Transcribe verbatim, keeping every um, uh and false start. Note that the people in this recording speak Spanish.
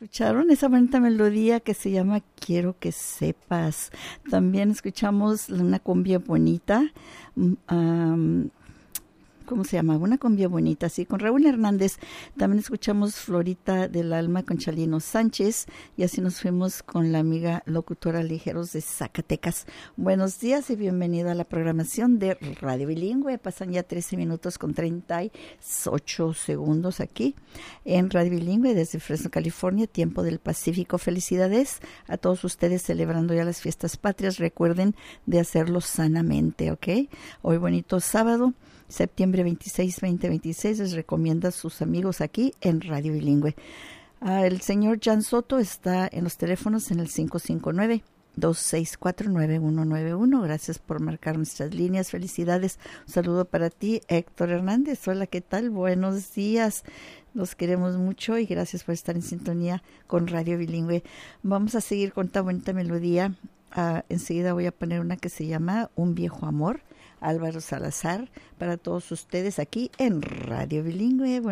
escucharon esa bonita melodía que se llama Quiero que sepas. También escuchamos una cumbia bonita, um, ¿cómo se llama? Una cumbia bonita, sí, con Raúl Hernández. También escuchamos Florita del Alma con Chalino Sánchez y así nos fuimos con la amiga locutora Ligeros de Zacatecas. Buenos días y bienvenido a la programación de Radio Bilingüe. Pasan ya trece minutos con treinta y ocho segundos aquí en Radio Bilingüe desde Fresno, California, tiempo del Pacífico. Felicidades a todos ustedes celebrando ya las fiestas patrias. Recuerden de hacerlo sanamente, ¿ok? Hoy bonito sábado, septiembre veintiséis, veinte veintiséis, les recomienda a sus amigos aquí en Radio Bilingüe. Uh, el señor Jan Soto está en los teléfonos en el cinco cinco nueve, dos seis cuatro, nueve uno nueve uno. Gracias por marcar nuestras líneas. Felicidades. Un saludo para ti, Héctor Hernández. Hola, ¿qué tal? Buenos días. Los queremos mucho y gracias por estar en sintonía con Radio Bilingüe. Vamos a seguir con esta bonita melodía. Uh, enseguida voy a poner una que se llama Un viejo amor, Álvaro Salazar, para todos ustedes aquí en Radio Bilingüe.